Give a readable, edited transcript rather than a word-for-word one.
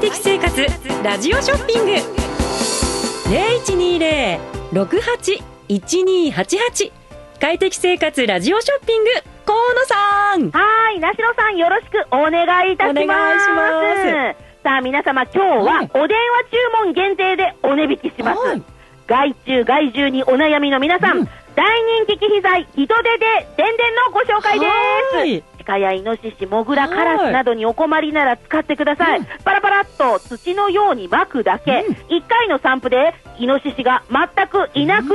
適生活ラジオショッピング 0120-681288 快適生活ラジオショッピング河野さん。 はい、なしろさんよろしくお願いいたします。 お願いします。 さあ皆様、今日はお電話注文限定でお値引きします。 はい、 害虫害獣にお悩みの皆さん、大人気機器材ヒトデで電電のご紹介です。鹿やイノシシ、モグラ、カラスなどにお困りなら使ってください。パラパラっと土のように撒くだけ、1回の散布でイノシシが全くいなく